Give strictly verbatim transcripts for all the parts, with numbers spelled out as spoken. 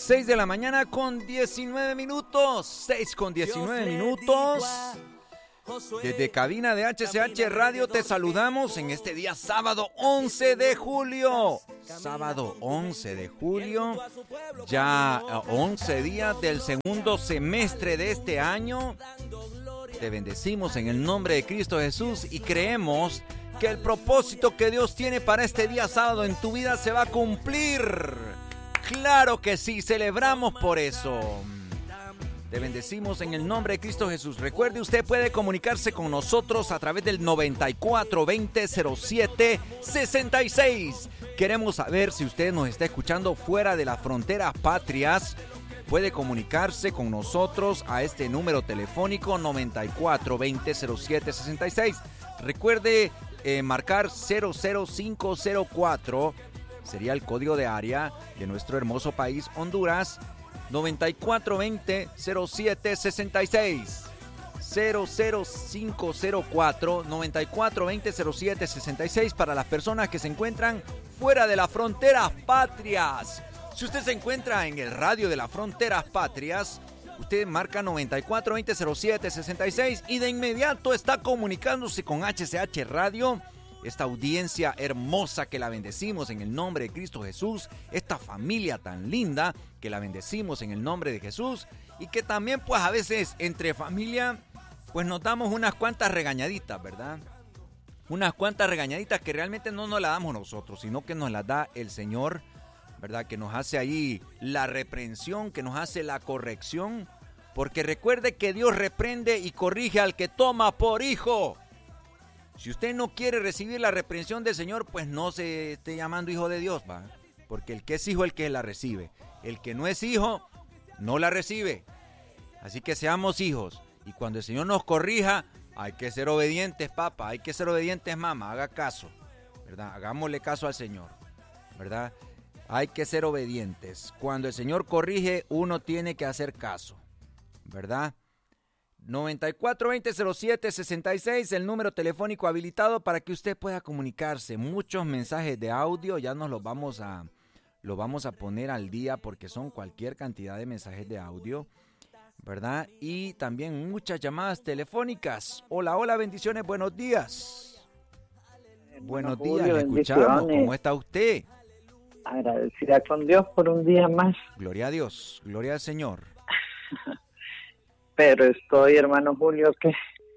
seis de la mañana con diecinueve minutos. seis con diecinueve minutos. Desde cabina de H C H Radio te saludamos en este día sábado once de julio. Sábado once de julio. Ya once días del segundo semestre de este año. Te bendecimos en el nombre de Cristo Jesús y creemos que el propósito que Dios tiene para este día sábado en tu vida se va a cumplir. Claro que sí, celebramos por eso. Te bendecimos en el nombre de Cristo Jesús. Recuerde, usted puede comunicarse con nosotros a través del noventa y cuatro veinte cero siete sesenta y seis. Queremos saber si usted nos está escuchando fuera de las fronteras patrias. Puede comunicarse con nosotros a este número telefónico noventa y cuatro veinte cero siete sesenta y seis. Recuerde eh, marcar cero cero cinco cero cuatro. Sería el código de área de nuestro hermoso país, Honduras. noventa y cuatro veinte cero siete sesenta y seis. cero cero cinco cero cuatro noventa y cuatro veinte cero siete sesenta y seis para las personas que se encuentran fuera de las fronteras patrias. Si usted se encuentra en el radio de las fronteras patrias, usted marca noventa y cuatro veinte cero siete sesenta y seis y de inmediato está comunicándose con H C H Radio. Esta audiencia hermosa que la bendecimos en el nombre de Cristo Jesús, esta familia tan linda que la bendecimos en el nombre de Jesús y que también pues a veces entre familia pues nos damos unas cuantas regañaditas, ¿verdad? Unas cuantas regañaditas que realmente no nos las damos nosotros, sino que nos las da el Señor, ¿verdad? Que nos hace ahí la reprensión, que nos hace la corrección, porque recuerde que Dios reprende y corrige al que toma por hijo. Si usted no quiere recibir la reprensión del Señor, pues no se esté llamando hijo de Dios, ¿va? Porque el que es hijo, el que la recibe. El que no es hijo, no la recibe. Así que seamos hijos. Y cuando el Señor nos corrija, hay que ser obedientes, papá. Hay que ser obedientes, mamá. Haga caso, ¿verdad? Hagámosle caso al Señor, ¿verdad? Hay que ser obedientes. Cuando el Señor corrige, uno tiene que hacer caso, ¿verdad? noventa y cuatro veinte cero siete sesenta y seis, el número telefónico habilitado para que usted pueda comunicarse. Muchos mensajes de audio, ya nos los vamos a, los vamos a poner al día porque son cualquier cantidad de mensajes de audio, ¿verdad? Y también muchas llamadas telefónicas. Hola, hola, bendiciones, buenos días. Hermano Buenos Julio, días, le escuchamos. ¿Cómo está usted? Agradecida con Dios por un día más. Gloria a Dios, gloria al Señor. Pero estoy, hermano Julio, que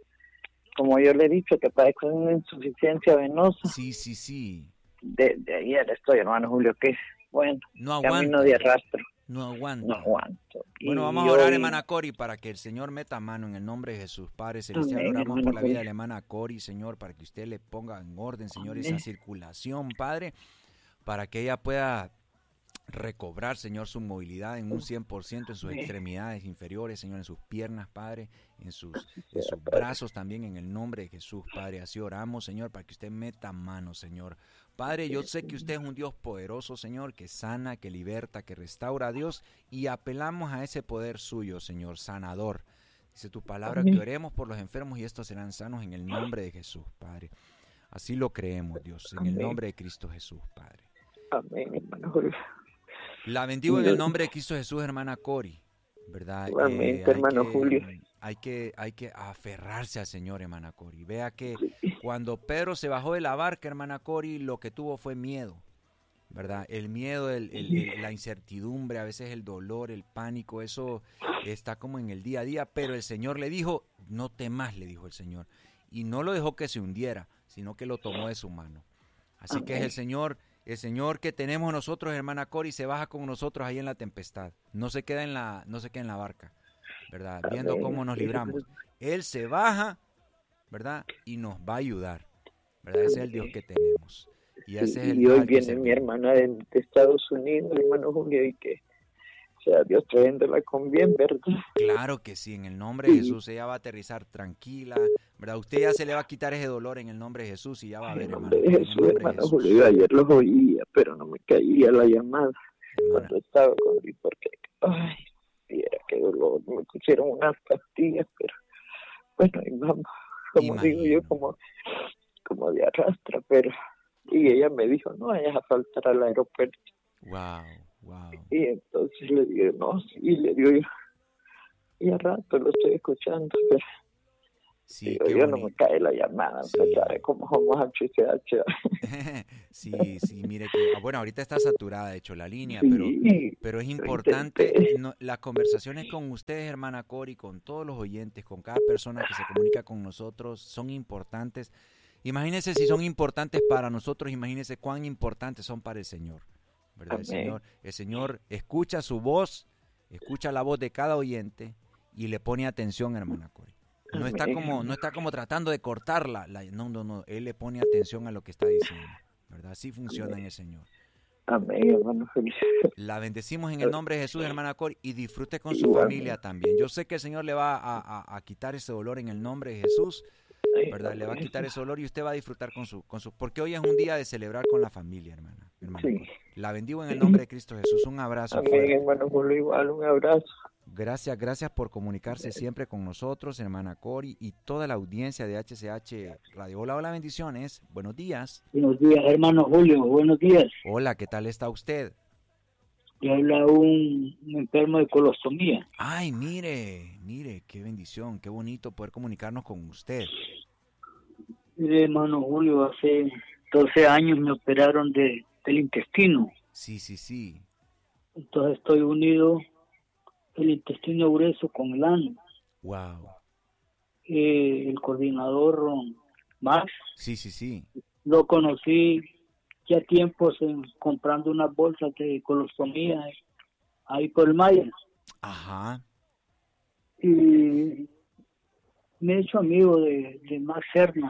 como yo le he dicho, que padezco una insuficiencia venosa. Sí, sí, sí. De, de ayer estoy, hermano Julio, que bueno, no camino de arrastro. No aguanto. No aguanto. Bueno, y vamos a orar, hoy... hermana Cori, para que el Señor meta mano en el nombre de Jesús. Padre Celestial, Amén, oramos hermano por la vida Julio. de la hermana Cori, Señor, para que usted le ponga en orden, Señor, Amén. esa circulación, Padre, para que ella pueda recobrar, Señor, su movilidad en un cien por ciento en sus Amén. extremidades inferiores, Señor, en sus piernas, Padre, en sus, en sus brazos también, en el nombre de Jesús, Padre. Así oramos, Señor, para que usted meta mano, Señor. Padre, yo sé que usted es un Dios poderoso, Señor, que sana, que liberta, que restaura a Dios, y apelamos a ese poder suyo, Señor, sanador. Dice tu palabra Amén. que oremos por los enfermos y estos serán sanos en el nombre de Jesús, Padre. Así lo creemos, Dios, en el Amén. nombre de Cristo Jesús, Padre. Amén, hermano Julio. La bendigo en el nombre de Cristo Jesús, hermana Cori, ¿verdad? Igualmente, Eh, hay hermano que, Julio. Hay que, hay que aferrarse al Señor, hermana Cori. Vea que cuando Pedro se bajó de la barca, hermana Cori, lo que tuvo fue miedo, ¿verdad? El miedo, el, el, el, la incertidumbre, a veces el dolor, el pánico, eso está como en el día a día. Pero el Señor le dijo, no temas, le dijo el Señor. Y no lo dejó que se hundiera, sino que lo tomó de su mano. Así que es el Señor... El Señor que tenemos nosotros, hermana Cori, se baja con nosotros ahí en la tempestad. No se queda en la, no se queda en la barca, ¿verdad? Viendo Amén. cómo nos libramos. Él se baja, ¿verdad? Y nos va a ayudar, ¿verdad? Ese es el Dios que tenemos. Y ese es el y Dios hoy al que viene servimos. mi hermana de, de Estados Unidos, hermano Julio, y que sea Dios trayéndola con bien, ¿verdad? Claro que sí, en el nombre de Jesús ella va a aterrizar tranquila, ¿verdad? Usted ya se le va a quitar ese dolor en el nombre de Jesús y ya va a ver, En hermano. nombre de En el Jesús, nombre de hermano Jesús. Julio, yo ayer los oía, pero no me caía la llamada Hermana, cuando estaba con él, porque, ay, viera qué dolor, me pusieron unas pastillas, pero bueno, ahí vamos, como Imagino. digo yo, como, como de arrastra, pero, y ella me dijo, no vayas a faltar al aeropuerto. wow, Wow. Y entonces le digo, no, sí, le digo yo, y al rato lo estoy escuchando, pero Sí, digo, qué yo no bonito. me cae la llamada, Sí. pues sabe cómo somos H C H. Sí, sí, mire que, ah, bueno, ahorita está saturada, de hecho, la línea, pero, Sí, pero es lo importante, intenté. no, las conversaciones con ustedes, hermana Cori, con todos los oyentes, con cada persona que se comunica con nosotros, son importantes. Imagínense si son importantes para nosotros, imagínense cuán importantes son para el Señor, ¿verdad? El Amén. Señor, el Señor escucha su voz, escucha la voz de cada oyente y le pone atención, hermana Cori. No está Amén. como, no está como tratando de cortarla, la, no, no, no, Él le pone atención a lo que está diciendo, ¿verdad? Así funciona en el Señor. Amén, hermano Feliz. La bendecimos en el nombre de Jesús, hermana Cori, y disfrute con su Igual. familia también. Yo sé que el Señor le va a, a, a quitar ese dolor en el nombre de Jesús, Ay, ¿verdad? Le va a amén. quitar ese dolor y usted va a disfrutar con su, con su, porque hoy es un día de celebrar con la familia, hermana, hermana Sí. Cori. La bendigo en el nombre de Cristo Jesús. Un abrazo Amén, fuerte. hermano Julio, igual, un abrazo. Gracias, gracias por comunicarse siempre con nosotros, hermana Cori, y toda la audiencia de H C H Radio. Hola, hola, bendiciones. Buenos días. Buenos días, hermano Julio. Buenos días. Hola, ¿qué tal está usted? Le habla un, un enfermo de colostomía. Ay, mire, mire, qué bendición, qué bonito poder comunicarnos con usted. Mire, hermano Julio, hace doce años me operaron de, del intestino. Sí, sí, sí. Entonces estoy unido el intestino grueso con el ano. Wow. Eh, el coordinador Max, Sí, sí, sí. lo conocí ya tiempos en, comprando unas bolsas de colostomía ahí por el Maya. Ajá. Y me he hecho amigo de, de Max Serna.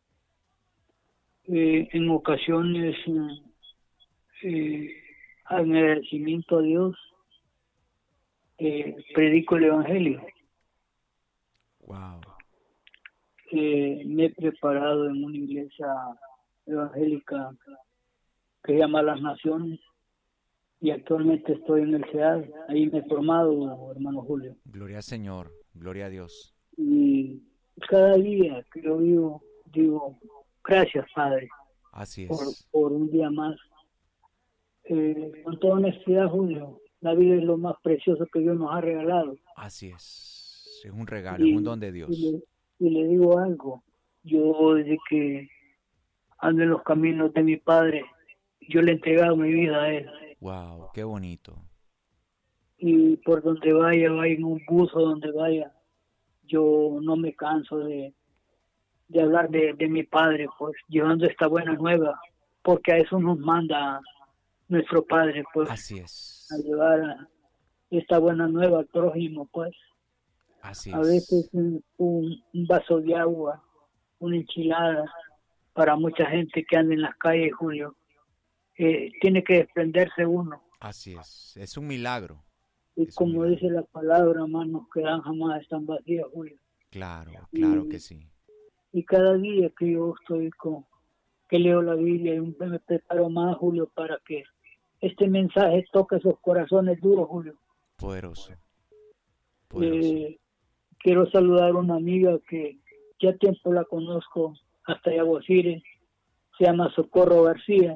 Eh, en ocasiones, eh, en agradecimiento a Dios, eh, predico el Evangelio. Wow. Eh, me he preparado en una iglesia evangélica que se llama Las Naciones y actualmente estoy en el C E A D. Ahí me he formado, hermano Julio. Gloria al Señor, gloria a Dios. Y cada día que yo vivo, digo, gracias, Padre, Así por, es. por un día más. Eh, con toda honestidad, Julio, la vida es lo más precioso que Dios nos ha regalado. Así es. Es un regalo, Y, es un don de Dios. y le, y le digo algo, yo desde que ando en los caminos de mi Padre, yo le he entregado mi vida a Él. Wow, qué bonito. Y por donde vaya, vaya en un bus o donde vaya, yo no me canso de, de hablar de, de mi Padre, pues llevando esta buena nueva, porque a eso nos manda nuestro Padre, pues, Así es. a llevar a esta buena nueva al prójimo, pues. Así A veces es. un, un, un vaso de agua, una enchilada, para mucha gente que anda en las calles, Julio, eh, tiene que desprenderse uno. Así es. Es un milagro. Y Es un como milagro. dice la palabra, manos que dan jamás están vacías, Julio. Claro, claro Y- que sí. Y cada día que yo estoy con, que leo la Biblia, y me preparo más, Julio, para que este mensaje toque esos corazones duros, Julio. Poderoso. Poderoso. Eh, quiero saludar a una amiga que ya tiempo la conozco, hasta Yaguacire, se llama Socorro García.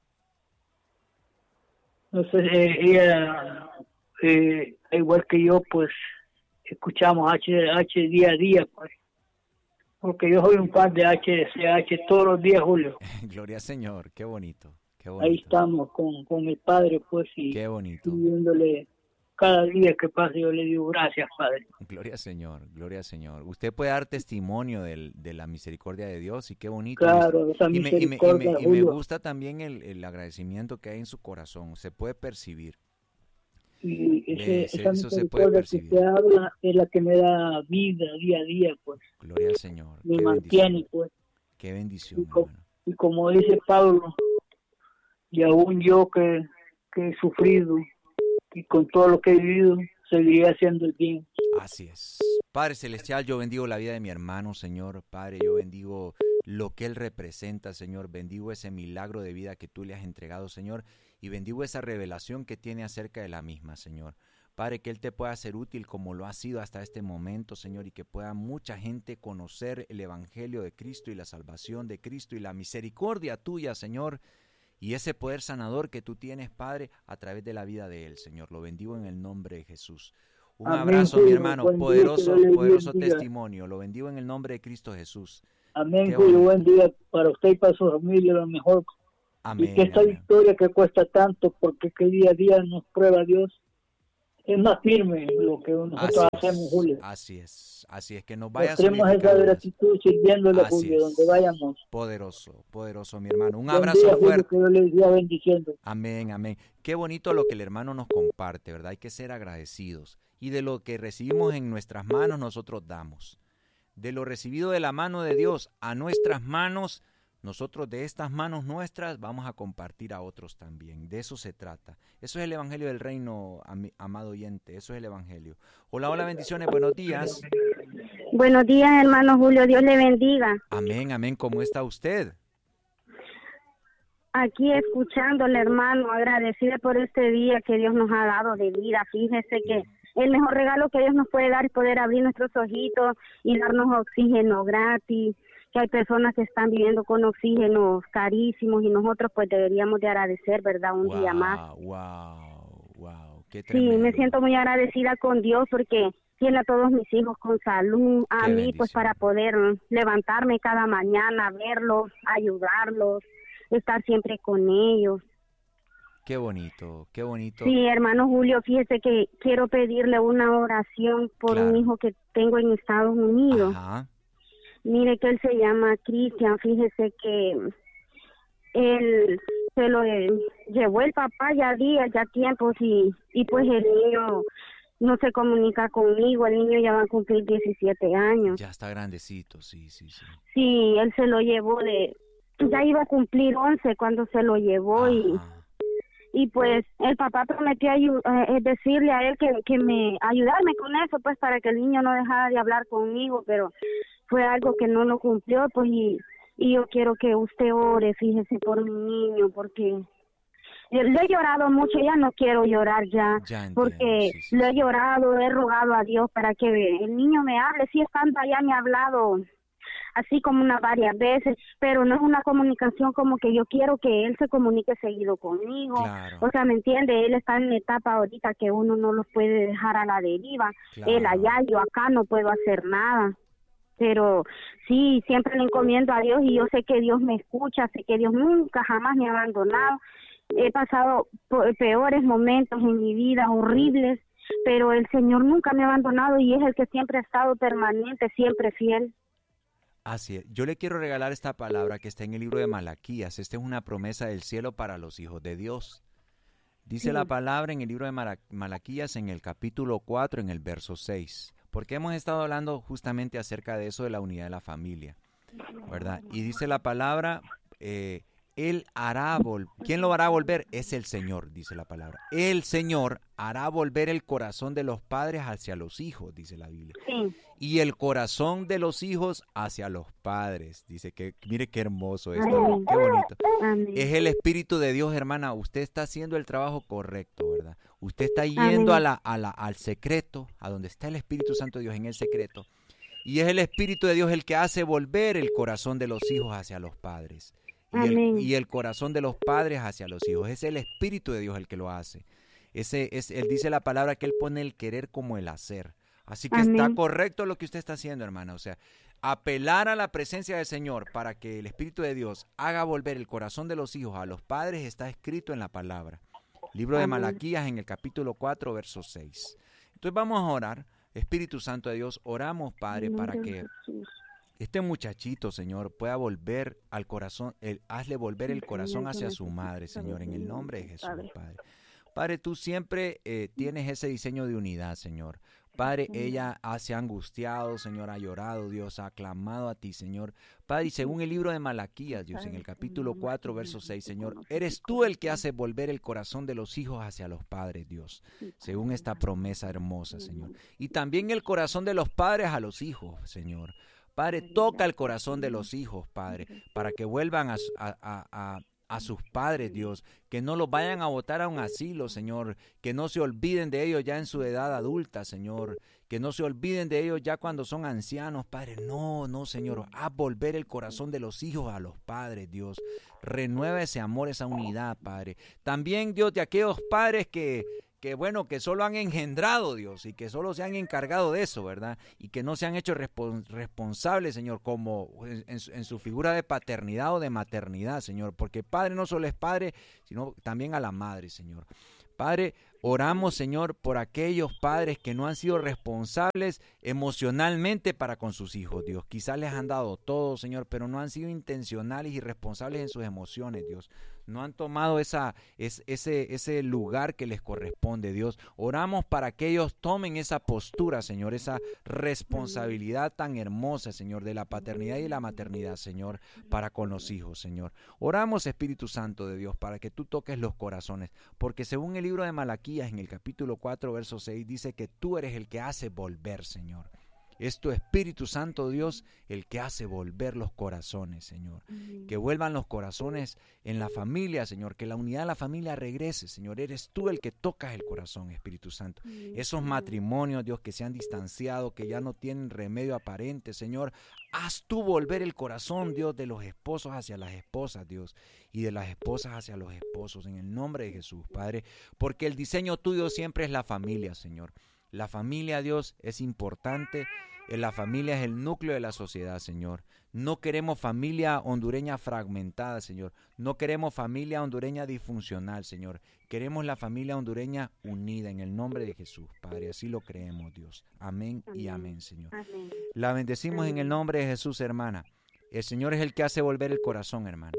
No sé, eh, ella, eh, igual que yo, pues, escuchamos H H día a día, pues, porque yo soy un fan de H C H todos los días, Julio. Gloria al Señor. Qué bonito. Qué Ahí bonito. estamos con, con el Padre, pues, y Qué bonito. pidiéndole cada día que pase, yo le digo gracias, Padre. Gloria al Señor, gloria al Señor. Usted puede dar testimonio del, de la misericordia de Dios y qué bonito. Claro, esa y, me, y, me, y, misericordia, me, y me Julio. gusta también el, el agradecimiento que hay en su corazón. Se puede percibir. Y ese, Ve, esa eso se puede misericordia que percibir. usted habla es la que me da vida día a día, pues, Gloria al Señor. me Qué mantiene, bendición. pues. Qué bendición, Y, co- hermano. y como dice Pablo, y aún yo que, que he sufrido y con todo lo que he vivido, seguiré haciendo el bien. Así es. Padre Celestial, yo bendigo la vida de mi hermano, Señor. Padre, yo bendigo lo que él representa, Señor. Bendigo ese milagro de vida que tú le has entregado, Señor. Y bendigo esa revelación que tiene acerca de la misma, Señor. Padre, que él te pueda ser útil como lo ha sido hasta este momento, Señor, y que pueda mucha gente conocer el Evangelio de Cristo y la salvación de Cristo y la misericordia tuya, Señor. y ese poder sanador que tú tienes, Padre, a través de la vida de él, Señor. Lo bendigo en el nombre de Jesús. Un Amén, abrazo, Julio. mi hermano, Buen día, poderoso, que Dios le poderoso bendiga. testimonio. Lo bendigo en el nombre de Cristo Jesús. Amén, Qué Julio. bonito. Buen día para usted y para su familia, lo mejor. Amén. Y que esta amén. victoria que cuesta tanto, porque que día a día nos prueba Dios, es más firme lo que nosotros Así hacemos, es, Julio. así es, así es, que nos vaya Mostremos esa solidificando. gratitud sirviéndole, Así Julio, es. donde vayamos. Poderoso, poderoso, mi hermano. Un Buen abrazo día, Julio, fuerte. que Dios le siga bendiciendo. Amén, amén. Qué bonito lo que el hermano nos comparte, ¿verdad? Hay que ser agradecidos. Y de lo que recibimos en nuestras manos, nosotros damos. De lo recibido de la mano de Dios a nuestras manos, nosotros de estas manos nuestras vamos a compartir a otros también. De eso se trata. Eso es el Evangelio del Reino, am- amado oyente. Eso es el Evangelio. Hola, hola, bendiciones, buenos días. Buenos días, hermano Julio, Dios le bendiga. Amén, amén. ¿Cómo está usted? Aquí escuchándole, hermano, agradecida por este día que Dios nos ha dado de vida. Fíjese que el mejor regalo que Dios nos puede dar es poder abrir nuestros ojitos y darnos oxígeno gratis, que hay personas que están viviendo con oxígenos carísimos y nosotros pues deberíamos de agradecer, ¿verdad? Un wow, día más. Wow, wow, qué Sí, tremendo. me siento muy agradecida con Dios porque tiene a todos mis hijos con salud, a Qué mí pues bendición. para poder levantarme cada mañana, verlos, ayudarlos, estar siempre con ellos. Qué bonito, qué bonito. Sí, hermano Julio, fíjese que quiero pedirle una oración por Claro. un hijo que tengo en Estados Unidos. Ajá. Mire que él se llama Cristian, fíjese que él se lo eh, llevó el papá ya días, ya tiempos y, y pues el niño no se comunica conmigo, el niño ya va a cumplir diecisiete años. Ya está grandecito, sí, sí, sí. Sí, él se lo llevó de, ya iba a cumplir once cuando se lo llevó y, Ajá. y pues el papá prometió ayu- eh, decirle a él que, que me ayudarme con eso, pues para que el niño no dejara de hablar conmigo, pero fue algo que no lo cumplió, pues y, y yo quiero que usted ore, fíjese, por mi niño, porque yo le he llorado mucho, ya no quiero llorar ya, Ya entiendo, porque sí, sí, lo he sí. llorado, he rogado a Dios para que el niño me hable, sí estando allá me ha hablado así como unas varias veces, pero no es una comunicación como que yo quiero que él se comunique seguido conmigo, Claro. o sea, ¿me entiende? Él está en una etapa ahorita que uno no los puede dejar a la deriva, Claro. él allá, yo acá no puedo hacer nada, pero sí, siempre le encomiendo a Dios y yo sé que Dios me escucha, sé que Dios nunca jamás me ha abandonado, he pasado por peores momentos en mi vida, horribles, pero el Señor nunca me ha abandonado y es el que siempre ha estado permanente, siempre fiel. Así es. Yo le quiero regalar esta palabra que está en el libro de Malaquías. Esta es una promesa del cielo para los hijos de Dios. Dice Sí. la palabra en el libro de Mara- Malaquías en el capítulo cuatro, en el verso seis. Porque hemos estado hablando justamente acerca de eso de la unidad de la familia, ¿verdad? Y dice la palabra, eh, Él hará volver. ¿Quién lo hará volver? Es el Señor, dice la palabra. El Señor hará volver el corazón de los padres hacia los hijos, dice la Biblia. Sí. Y el corazón de los hijos hacia los padres. Dice que, mire qué hermoso esto, Amén. qué bonito. Amén. Es el Espíritu de Dios, hermana. Usted está haciendo el trabajo correcto, ¿verdad? Usted está yendo a la, a la, al secreto, a donde está el Espíritu Santo de Dios en el secreto. Y es el Espíritu de Dios el que hace volver el corazón de los hijos hacia los padres. Y el, Amén. y el corazón de los padres hacia los hijos. Es el Espíritu de Dios el que lo hace. Ese es, él dice la palabra que él pone el querer como el hacer. Así que Amén. está correcto lo que usted está haciendo, hermana. O sea, apelar a la presencia del Señor para que el Espíritu de Dios haga volver el corazón de los hijos a los padres está escrito en la palabra. Libro de Amén. Malaquías en el capítulo cuatro, verso seis. Entonces vamos a orar. Espíritu Santo de Dios, oramos, Padre, para que este muchachito, Señor, pueda volver al corazón, el, hazle volver el corazón hacia su madre, Señor, en el nombre de Jesús, Padre. Padre, tú siempre eh, tienes ese diseño de unidad, Señor. Padre, ella ha, se ha angustiado, Señor, ha llorado, Dios, ha clamado a ti, Señor. Padre, y según el libro de Malaquías, Dios, en el capítulo cuatro, verso seis, Señor, eres tú el que hace volver el corazón de los hijos hacia los padres, Dios, según esta promesa hermosa, Señor. Y también el corazón de los padres a los hijos, Señor. Padre, toca el corazón de los hijos, Padre, para que vuelvan a, a, a, a sus padres, Dios, que no los vayan a botar a un asilo, Señor, que no se olviden de ellos ya en su edad adulta, Señor, que no se olviden de ellos ya cuando son ancianos, Padre. No, no, Señor, haz volver el corazón de los hijos a los padres, Dios. Renueva ese amor, esa unidad, Padre. También, Dios, de aquellos padres que... que bueno, que solo han engendrado, Dios, y que solo se han encargado de eso, ¿verdad? Y que no se han hecho respons- responsables, Señor, como en, en, su, en su figura de paternidad o de maternidad, Señor, porque Padre no solo es Padre, sino también a la Madre, Señor. Padre, oramos, Señor, por aquellos padres que no han sido responsables emocionalmente para con sus hijos, Dios. Quizás les han dado todo, Señor, pero no han sido intencionales y responsables en sus emociones, Dios. No han tomado esa, es, ese, ese lugar que les corresponde, Dios. Oramos para que ellos tomen esa postura, Señor, esa responsabilidad tan hermosa, Señor, de la paternidad y la maternidad, Señor, para con los hijos, Señor. Oramos, Espíritu Santo de Dios, para que tú toques los corazones, porque según el libro de Malaquías, en el capítulo cuatro, verso seis, dice que tú eres el que hace volver, Señor. Es tu Espíritu Santo, Dios, el que hace volver los corazones, Señor. Uh-huh. Que vuelvan los corazones en la familia, Señor. Que la unidad de la familia regrese, Señor. Eres tú el que tocas el corazón, Espíritu Santo. Uh-huh. Esos matrimonios, Dios, que se han distanciado, que ya no tienen remedio aparente, Señor. Haz tú volver el corazón, Dios, de los esposos hacia las esposas, Dios. Y de las esposas hacia los esposos, en el nombre de Jesús, Padre. Porque el diseño tuyo siempre es la familia, Señor. La familia, Dios, es importante. La familia es el núcleo de la sociedad, Señor. No queremos familia hondureña fragmentada, Señor. No queremos familia hondureña disfuncional, Señor. Queremos la familia hondureña unida en el nombre de Jesús, Padre. Así lo creemos, Dios. Amén, amén. Y amén, Señor. Amén. La bendecimos amén. En el nombre de Jesús, hermana. El Señor es el que hace volver el corazón, hermana.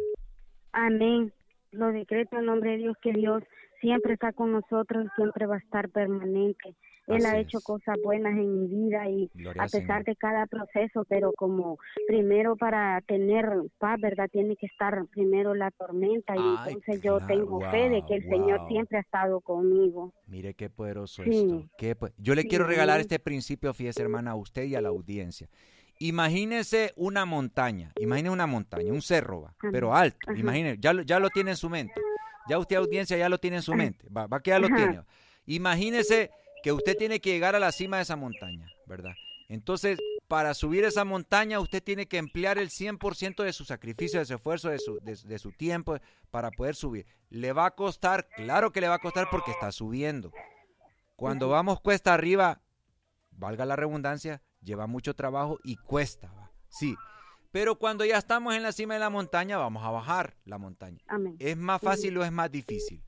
Amén. Lo decreto en nombre de Dios, que Dios siempre está con nosotros y siempre va a estar permanente. Él Así ha hecho es. Cosas buenas en mi vida y Gloria a pesar Señor. De cada proceso, pero como primero para tener paz, ¿verdad? Tiene que estar primero la tormenta y Ay, entonces claro. yo tengo wow, fe de que el wow. Señor siempre ha estado conmigo. Mire qué poderoso sí. esto. Qué po- yo le sí. quiero regalar este principio, fíjese hermana, a usted y a la audiencia. Imagínese una montaña, imagínese una montaña, un cerro, va, pero alto, Ajá. imagínese, ya, ya lo tiene en su mente. Ya usted, audiencia, ya lo tiene en su mente, va, va que ya lo Ajá. tiene. Imagínese que usted tiene que llegar a la cima de esa montaña, ¿verdad? Entonces, para subir esa montaña, usted tiene que emplear el cien por ciento de su sacrificio, de su esfuerzo, de su, de, de su tiempo para poder subir. ¿Le va a costar? Claro que le va a costar porque está subiendo. Cuando vamos cuesta arriba, valga la redundancia, lleva mucho trabajo y cuesta, ¿va? Sí. Pero cuando ya estamos en la cima de la montaña, vamos a bajar la montaña. Amén. ¿Es más fácil o es más difícil?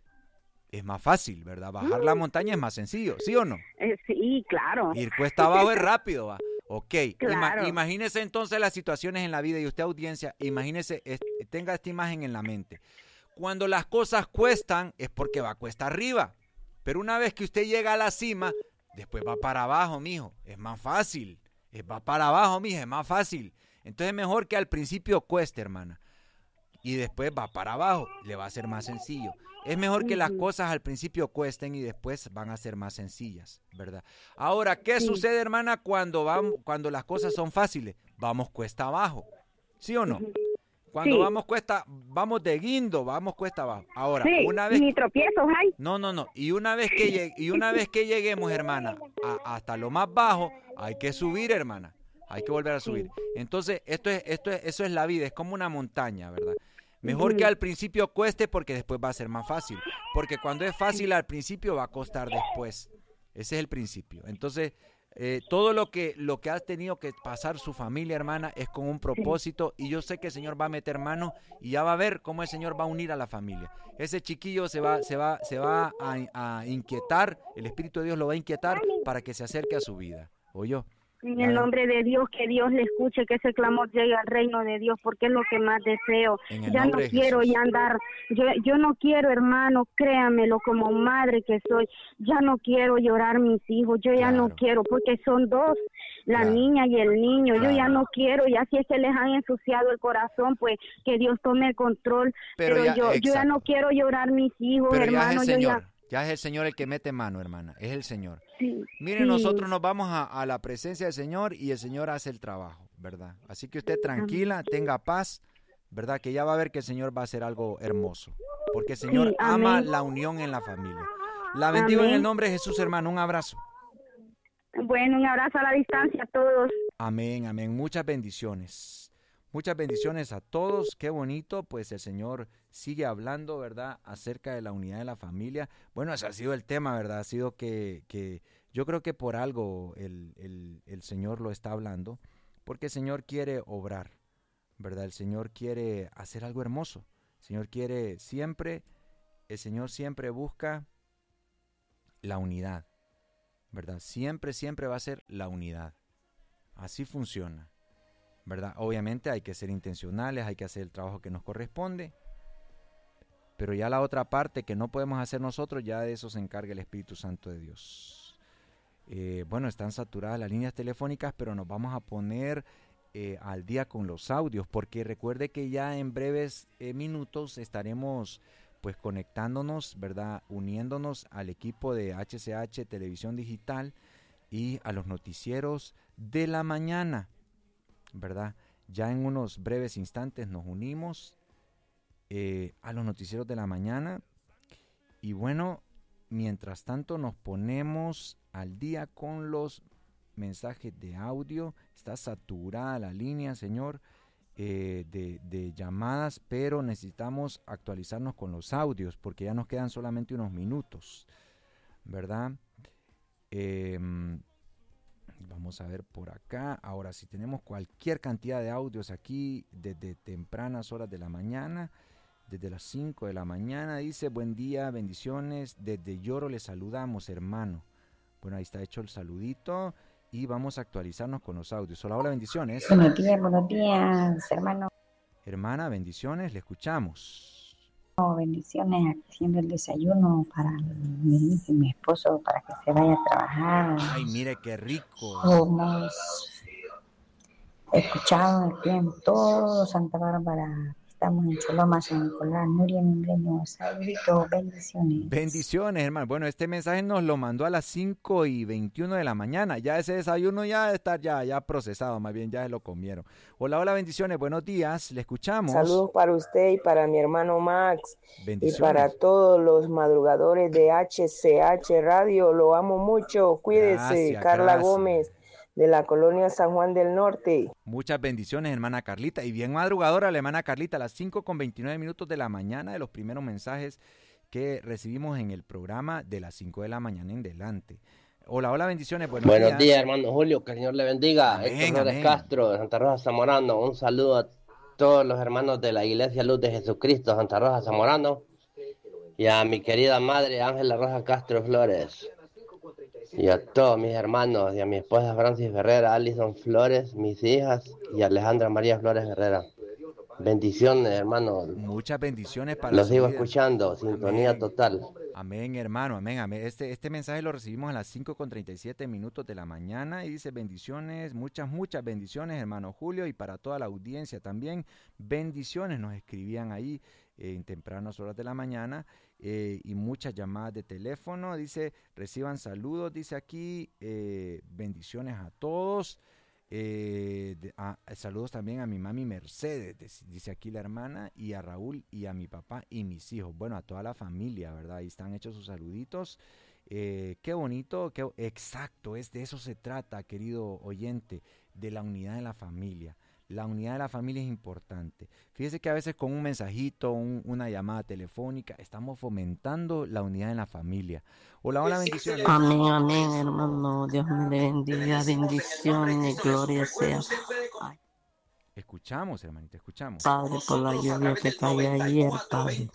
Es más fácil, ¿verdad? Bajar mm. la montaña es más sencillo, ¿sí o no? Eh, sí, claro. Ir cuesta abajo es rápido, ¿va? Ok, claro. Ima- imagínese entonces las situaciones en la vida y usted, audiencia, imagínese, es, tenga esta imagen en la mente. Cuando las cosas cuestan es porque va cuesta arriba, pero una vez que usted llega a la cima, después va para abajo, mijo, es más fácil. Es, va para abajo, mija, es más fácil. Entonces es mejor que al principio cueste, hermana, y después va para abajo, le va a ser más sencillo. Es mejor que las cosas al principio cuesten y después van a ser más sencillas, ¿verdad? Ahora, ¿qué sí. sucede, hermana, cuando vamos, cuando las cosas son fáciles? Vamos cuesta abajo, ¿sí o no? Cuando sí. vamos cuesta, vamos de guindo, vamos cuesta abajo. Ahora, sí, una vez... ni tropiezos hay. No, no, no. Y una vez que, llegue, y una vez que lleguemos, hermana, a, hasta lo más bajo, hay que subir, hermana. Hay que volver a subir. Sí. Entonces, esto es, esto es, eso es la vida, es como una montaña, ¿verdad? Mejor uh-huh. que al principio cueste porque después va a ser más fácil. Porque cuando es fácil al principio va a costar después. Ese es el principio. Entonces, eh, todo lo que, lo que ha tenido que pasar su familia, hermana, es con un propósito. Y yo sé que el Señor va a meter mano y ya va a ver cómo el Señor va a unir a la familia. Ese chiquillo se va, se va, se va a, a inquietar, el Espíritu de Dios lo va a inquietar para que se acerque a su vida. ¿Oyó? En el nombre de Dios, que Dios le escuche, que ese clamor llegue al reino de Dios, porque es lo que más deseo. Ya no quiero ya andar, yo, yo no quiero, hermano, créamelo, como madre que soy, ya no quiero llorar mis hijos, yo ya claro. no quiero, porque son dos, la claro. niña y el niño, claro. yo ya no quiero, ya si es que les han ensuciado el corazón, pues que Dios tome el control, pero, pero ya, yo, yo ya no quiero llorar mis hijos, pero hermano, ya es el yo Señor. ya... Ya es el Señor el que mete mano, hermana, es el Señor. Sí, Miren, sí. nosotros nos vamos a, a la presencia del Señor y el Señor hace el trabajo, ¿verdad? Así que usted tranquila, tenga paz, ¿verdad? Que ya va a ver que el Señor va a hacer algo hermoso, porque el Señor Sí, ama amén. la unión en la familia. La bendigo en Amén. el nombre de Jesús, hermano. Un abrazo. Bueno, un abrazo a la distancia a todos. Amén, amén. Muchas bendiciones. Muchas bendiciones a todos. Qué bonito, pues el Señor sigue hablando, ¿verdad?, acerca de la unidad de la familia. Bueno, ese ha sido el tema, ¿verdad? Ha sido que, que yo creo que por algo el, el, el Señor lo está hablando, porque el Señor quiere obrar, ¿verdad? El Señor quiere hacer algo hermoso. El Señor quiere siempre, el Señor siempre busca la unidad, ¿verdad? Siempre, siempre va a ser la unidad. Así funciona, ¿verdad? Obviamente hay que ser intencionales, hay que hacer el trabajo que nos corresponde, pero ya la otra parte que no podemos hacer nosotros, ya de eso se encarga el Espíritu Santo de Dios. Eh, bueno, están saturadas las líneas telefónicas, pero nos vamos a poner eh, al día con los audios, porque recuerde que ya en breves eh, minutos estaremos pues conectándonos, ¿verdad?, uniéndonos al equipo de H C H Televisión Digital y a los noticieros de la mañana, ¿verdad? Ya en unos breves instantes nos unimos eh, a los noticieros de la mañana y bueno, mientras tanto nos ponemos al día con los mensajes de audio. Está saturada la línea, señor, eh, de, de llamadas, pero necesitamos actualizarnos con los audios porque ya nos quedan solamente unos minutos, ¿verdad? Eh, vamos a ver por acá. Ahora, si tenemos cualquier cantidad de audios aquí desde tempranas horas de la mañana, desde las cinco de la mañana, dice: buen día, bendiciones, desde Lloro le saludamos, hermano. Bueno, ahí está hecho el saludito y vamos a actualizarnos con los audios. Hola, hola, bendiciones. Buenos días, buenos días, hermano. Hermana, bendiciones, le escuchamos. Bendiciones, aquí haciendo el desayuno para mi, mi esposo, para que se vaya a trabajar. Ay, mire qué rico. Hemos escuchado aquí en todo Santa Bárbara. Estamos en Choloma, San Nicolás, Nuria Membreño. Saluditos, bendiciones. Bendiciones, hermano. Bueno, este mensaje nos lo mandó a las cinco y veintiuno de la mañana. Ya ese desayuno ya está ya, ya procesado, más bien ya se lo comieron. Hola, hola, bendiciones, buenos días, le escuchamos. Saludos para usted y para mi hermano Max. Bendiciones. Y para todos los madrugadores de H C H Radio. Lo amo mucho, cuídese. Gracias, Carla gracias. Gómez, de la colonia San Juan del Norte. Muchas bendiciones, hermana Carlita. Y bien madrugadora la hermana Carlita, a las cinco con veintinueve minutos de la mañana, de los primeros mensajes que recibimos en el programa de las cinco de la mañana en delante. Hola, hola, bendiciones, buenos, Buenos días. días, hermano Julio, que el Señor le bendiga. Amén, Héctor Flores amén. Castro, de Santa Rosa Zamorano. Un saludo a todos los hermanos de la Iglesia Luz de Jesucristo, Santa Rosa Zamorano. Y a mi querida madre, Ángela Rosa Castro Flores. Y a todos mis hermanos, y a mi esposa Francis Ferrera, Alison Flores, mis hijas, y Alejandra María Flores Herrera. Bendiciones, hermano. Muchas bendiciones para Los su sigo vida. escuchando, sintonía Amén. total. Amén, hermano, amén, amén. Este, este mensaje lo recibimos a las cinco con treinta y siete minutos de la mañana y dice: bendiciones, muchas, muchas bendiciones, hermano Julio, y para toda la audiencia también. Bendiciones, nos escribían ahí eh, en tempranas horas de la mañana eh, y muchas llamadas de teléfono. Dice: reciban saludos, dice aquí, eh, bendiciones a todos. Eh, de, a, saludos también a mi mami Mercedes, dice aquí la hermana, y a Raúl y a mi papá y mis hijos. Bueno, a toda la familia, ¿verdad? Ahí están hechos sus saluditos. Eh, qué bonito, qué, exacto, es de eso se trata, querido oyente, de la unidad de la familia. La unidad de la familia es importante. Fíjese que a veces con un mensajito, un, una llamada telefónica, estamos fomentando la unidad en la familia. Hola, hola, bendiciones. Amén, amén, hermano. Dios me le bendiga, bendiciones, gloria sea. Ay, Escuchamos, hermanita, escuchamos. Padre, por la lluvia que cayó ayer, Padre.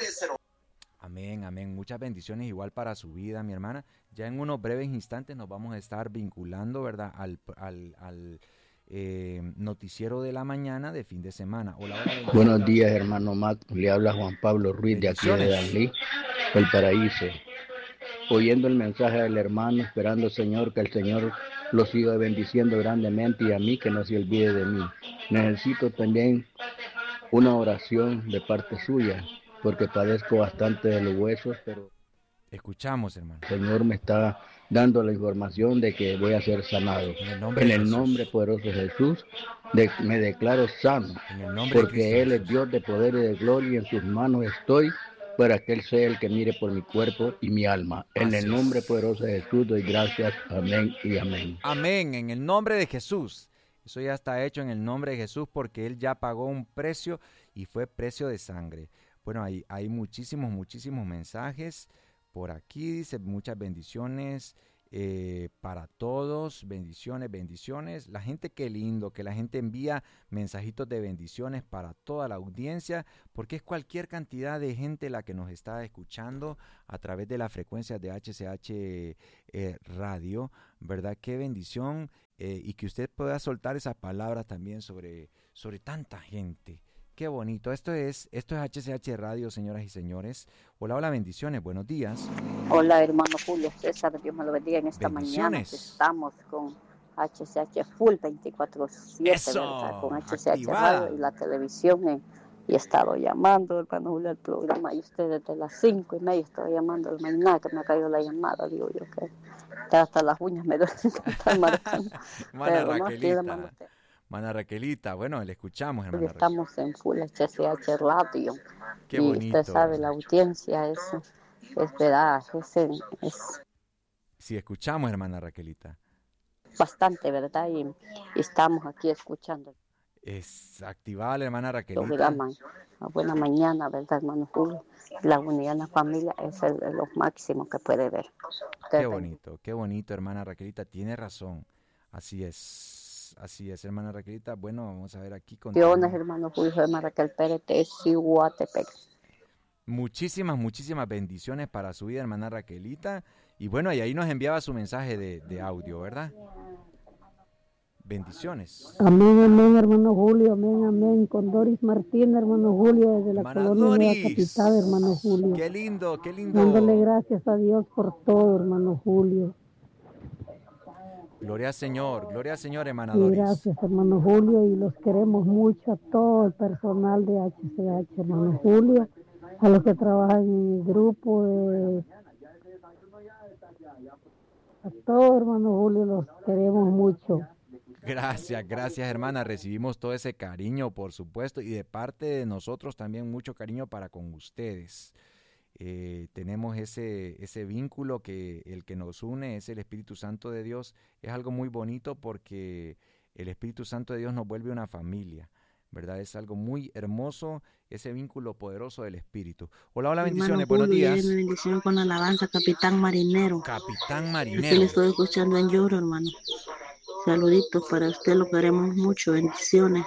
Amén, amén. Muchas bendiciones igual para su vida, mi hermana. Ya en unos breves instantes nos vamos a estar vinculando, ¿verdad?, al... al, al Eh, noticiero de la mañana de fin de semana. Hola, hola, buenos días, hermano Mac, le habla Juan Pablo Ruiz de aquí de Dalí, El Paraíso, oyendo el mensaje del hermano, esperando, Señor, que el Señor lo siga bendiciendo grandemente y a mí que no se olvide de mí. Necesito también una oración de parte suya, porque padezco bastante de los huesos, pero Escuchamos, hermano. El Señor me está dando la información de que voy a ser sanado. En el nombre, en de el Jesús. nombre poderoso de Jesús, de, me declaro sano, En el nombre porque de Él es Dios de poder y de gloria, y en sus manos estoy, para que Él sea el que mire por mi cuerpo y mi alma. En Así el nombre poderoso de Jesús doy gracias. Amén y amén. Amén, en el nombre de Jesús. Eso ya está hecho en el nombre de Jesús porque Él ya pagó un precio y fue precio de sangre. Bueno, hay, hay muchísimos, muchísimos mensajes por aquí. Dice muchas bendiciones eh, para todos. Bendiciones, bendiciones. La gente, qué lindo que la gente envía mensajitos de bendiciones para toda la audiencia, porque es cualquier cantidad de gente la que nos está escuchando a través de las frecuencias de H C H eh, Radio, ¿verdad? Qué bendición eh, y que usted pueda soltar esas palabras también sobre, sobre tanta gente. Qué bonito. Esto es, esto es H C H Radio, señoras y señores. Hola, hola, bendiciones. Buenos días. Hola, hermano Julio César. Dios me lo bendiga en esta mañana. Estamos con H C H Full veinticuatro siete, ¿verdad? Con H C H activada. Radio y la televisión. eh, Y he estado llamando, hermano Julio, al programa. Y usted desde las cinco y media estaba llamando al mañana que me ha caído la llamada. Digo yo que hasta las uñas me duelen. Mana Raquelita. Mana Raquelita, bueno, le escuchamos, hermana. Estamos en Full H C H Radio. Qué y bonito. usted sabe, la audiencia es, es verdad, es, es sí, escuchamos, hermana Raquelita. Bastante, ¿verdad? Y, y estamos aquí escuchando. Es activada la hermana Raquelita. Programa, una buena mañana, ¿verdad, hermano Julio? La unidad en la familia es el, lo máximo que puede ver. Usted qué bonito, qué bonito, hermana Raquelita. Tiene razón. Así es. Así es, hermana Raquelita. Bueno, vamos a ver aquí con. Bendiciones, hermano Julio, hermana Raquel Pérez de Cihuatepec. Muchísimas, muchísimas bendiciones para su vida, hermana Raquelita. Y bueno, y ahí nos enviaba su mensaje de, de audio, ¿verdad? Bendiciones. Amén, amén, hermano Julio, amén, amén. Con Doris Martínez, hermano Julio, desde la hermana colonia Doris. de la capital, hermano Julio. Qué lindo, qué lindo. Dándole gracias a Dios por todo, hermano Julio. Gloria al Señor, gloria al Señor, hermana Y Doris. gracias, hermano Julio, y los queremos mucho a todo el personal de H C H, hermano Julio, a los que trabajan en el grupo, de... a todos, hermano Julio, los queremos mucho. Gracias, gracias, hermana. Recibimos todo ese cariño, por supuesto, y de parte de nosotros también mucho cariño para con ustedes. Eh, tenemos ese, ese vínculo que el que nos une es el Espíritu Santo de Dios. Es algo muy bonito porque el Espíritu Santo de Dios nos vuelve una familia, ¿verdad? Es algo muy hermoso, ese vínculo poderoso del Espíritu. Hola, hola, bendiciones, Hermano buenos Julio, días. y bendición con alabanza, Capitán Marinero. Capitán Aquí Marinero. le estoy escuchando en lloro, hermano. Saluditos para usted, lo queremos mucho, bendiciones.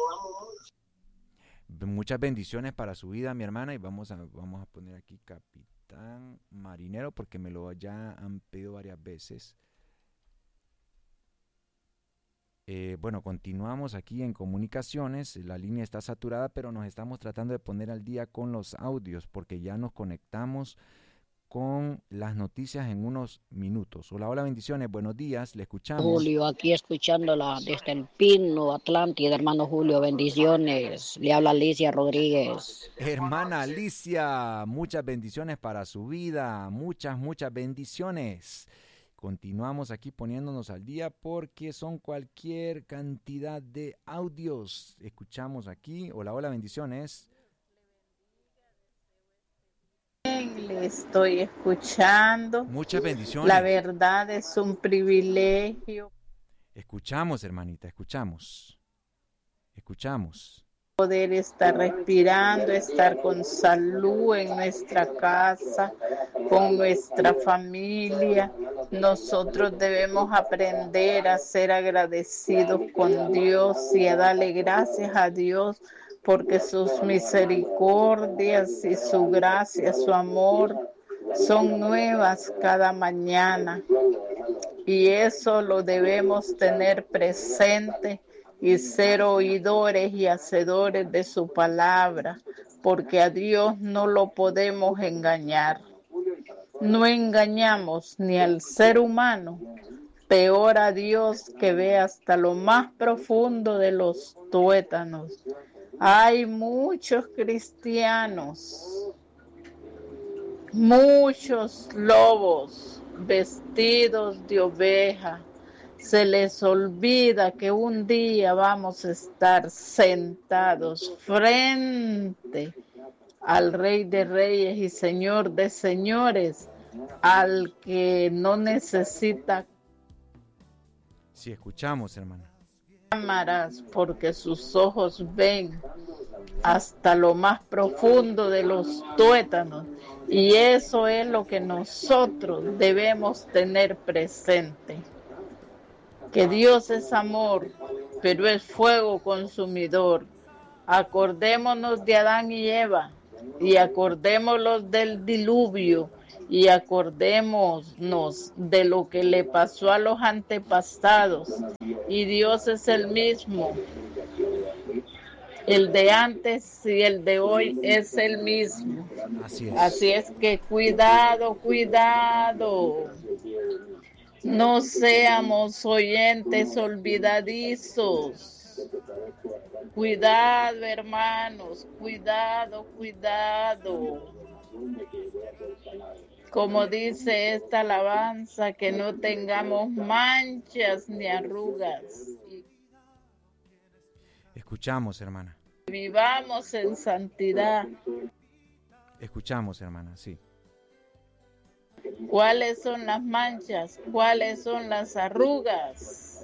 Muchas bendiciones para su vida, mi hermana, y vamos a, vamos a poner aquí Capitán Marinero porque me lo ya han pedido varias veces. Eh, bueno, continuamos aquí en comunicaciones, la línea está saturada, pero nos estamos tratando de poner al día con los audios porque ya nos conectamos con las noticias en unos minutos. Hola, hola, bendiciones, buenos días, le escuchamos. Julio, aquí escuchándola desde el Pino, Atlántida, hermano Julio, bendiciones. Le habla Alicia Rodríguez. Hermana Alicia, muchas bendiciones para su vida, muchas, muchas bendiciones. Continuamos aquí poniéndonos al día porque son cualquier cantidad de audios. Escuchamos aquí. Hola, hola, bendiciones. Le estoy escuchando. Muchas bendiciones. La verdad es un privilegio. Escuchamos, hermanita, escuchamos. Escuchamos. Poder estar respirando, estar con salud en nuestra casa, con nuestra familia. Nosotros debemos aprender a ser agradecidos con Dios y a darle gracias a Dios porque sus misericordias y su gracia, su amor son nuevas cada mañana. Y eso lo debemos tener presente y ser oidores y hacedores de su palabra, porque a Dios no lo podemos engañar. No engañamos ni al ser humano, peor a Dios que ve hasta lo más profundo de los tuétanos. Hay muchos cristianos Muchos lobos vestidos de oveja, se les olvida que un día vamos a estar sentados frente al Rey de Reyes y Señor de Señores, al que no necesita Sí, escuchamos, hermana. cámaras, porque sus ojos ven hasta lo más profundo de los tuétanos, y eso es lo que nosotros debemos tener presente, que Dios es amor, pero es fuego consumidor. Acordémonos de Adán y Eva, y acordémonos del diluvio, y acordémonos de lo que le pasó a los antepasados, y Dios es el mismo. El de antes y el de hoy es el mismo. Así es. Así es que cuidado, cuidado. No seamos oyentes olvidadizos. Cuidado, hermanos, cuidado, cuidado. Como dice esta alabanza, que no tengamos manchas ni arrugas. Escuchamos, hermana. Vivamos en santidad. Escuchamos, hermana, sí. ¿Cuáles son las manchas? ¿Cuáles son las arrugas?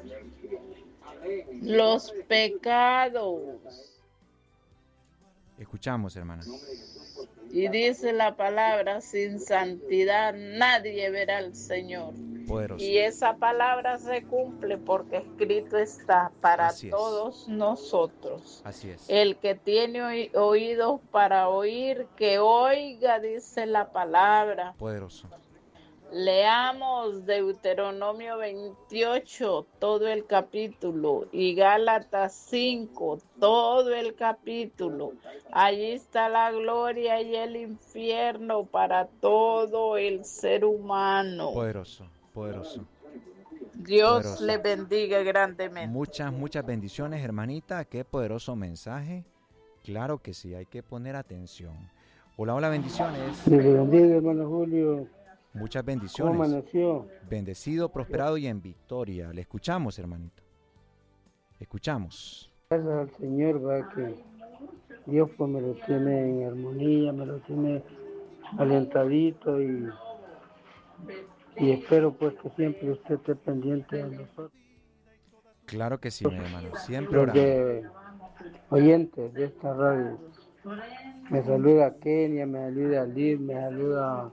Los pecados. Escuchamos, hermana. Y dice la palabra, sin santidad nadie verá al Señor. Poderoso. Y esa palabra se cumple porque escrito está para Así es. todos nosotros. Así es. El que tiene oí- oídos para oír, que oiga, dice la palabra. Poderoso. Leamos Deuteronomio veintiocho, todo el capítulo, y Gálatas cinco, todo el capítulo. Allí está la gloria y el infierno para todo el ser humano. Poderoso, poderoso. Dios Poderoso. le bendiga grandemente. Muchas, muchas bendiciones, hermanita. Qué poderoso mensaje. Claro que sí, hay que poner atención. Hola, hola, bendiciones. Dios le bendiga, hermano Julio. Muchas ¿Cómo bendiciones. amaneció? Bendecido, prosperado y en victoria. Le escuchamos, hermanito. Escuchamos. Gracias al Señor, va, que Dios pues me lo tiene en armonía, me lo tiene alentadito y, y espero pues que siempre usted esté pendiente de nosotros. Claro que sí, mi hermano. Siempre Los orando. de oyentes de esta radio. Me saluda Kenia, me saluda Liz, me saluda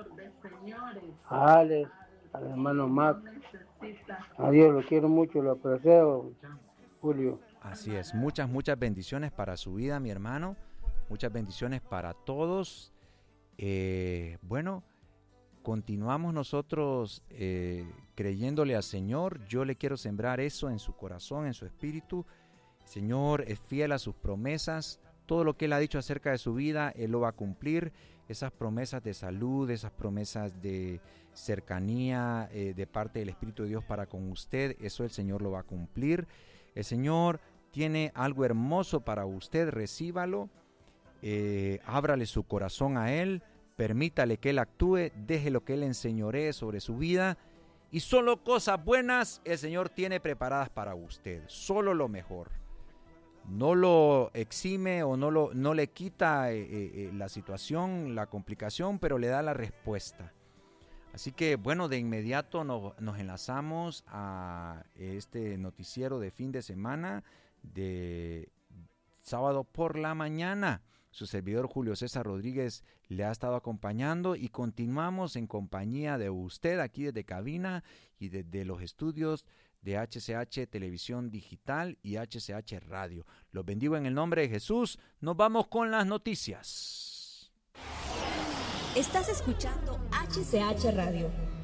a Alex, al hermano Mac. Adiós, lo quiero mucho, lo aprecio, Julio. Así es. Muchas, muchas bendiciones para su vida, mi hermano. Muchas bendiciones para todos. Eh, bueno, continuamos nosotros eh, creyéndole al Señor. Yo le quiero sembrar eso en su corazón, en su espíritu. El Señor es fiel a sus promesas. Todo lo que Él ha dicho acerca de su vida, Él lo va a cumplir. Esas promesas de salud, esas promesas de cercanía eh, de parte del Espíritu de Dios para con usted, eso el Señor lo va a cumplir. El Señor tiene algo hermoso para usted, recíbalo, eh, ábrale su corazón a Él, permítale que Él actúe, deje lo que Él enseñoree sobre su vida, y solo cosas buenas el Señor tiene preparadas para usted, solo lo mejor. No lo exime o no, lo, no le quita eh, eh, la situación, la complicación, pero le da la respuesta. Así que, bueno, de inmediato nos, nos enlazamos a este noticiero de fin de semana de sábado por la mañana. Su servidor Julio César Rodríguez le ha estado acompañando y continuamos en compañía de usted aquí desde cabina y desde los estudios de H C H Televisión Digital y H C H Radio. Los bendigo en el nombre de Jesús. Nos vamos con las noticias. Estás escuchando H C H Radio,